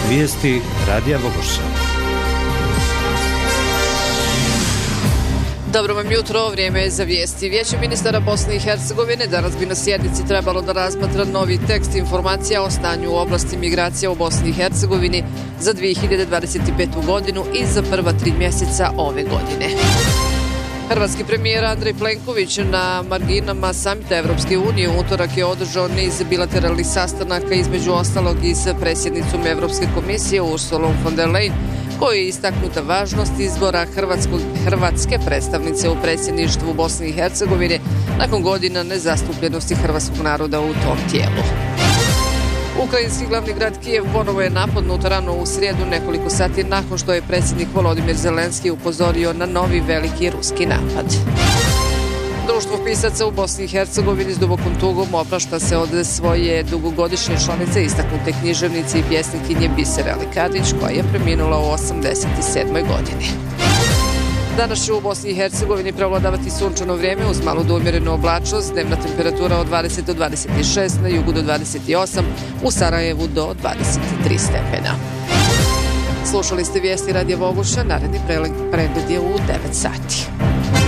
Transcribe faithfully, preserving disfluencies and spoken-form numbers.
Vijesti Radija Bogoša. Dobro vam jutro, vrijeme je za vijesti. Vijeće ministara Bosne i Hercegovine danas bi na sjednici trebalo da razmatra novi tekst informacija o stanju u oblasti migracija u Bosni i Hercegovini za dvije hiljade dvadeset petu godinu i za prva tri mjeseca ove godine. Hrvatski premijer Andrej Plenković na marginama samita Evropske unije u utorak je održao niz bilateralnih sastanaka, između ostalog i sa predsjednicom Evropske komisije Ursulom von der Leyen, koji je istaknuta važnost izbora hrvatskog, hrvatske predstavnice u predsjedništvu Bosne i Hercegovine nakon godina nezastupljenosti hrvatskog naroda u tom tijelu. Ukrajinski glavni grad Kijev ponovo je napadnut rano u srijedu, nekoliko sati nakon što je predsjednik Volodimir Zelenski upozorio na novi veliki ruski napad. Društvo pisaca u Bosni i Hercegovini s dubokom tugom oprašta se od svoje dugogodišnje članice, istaknute književnice i pjesnikinje Bisere Alikadić, koja je preminula u osamdeset sedmoj godini. Danas će u Bosni i Hercegovini prevladavati sunčano vrijeme uz malu do umjerenu oblačnost, dnevna temperatura od dvadeset do dvadeset šest, na jugu do dvadeset osam, u Sarajevu do dvadeset tri stepena. Slušali ste vijesti Radija Boguša, naredni pregled je u devet sati.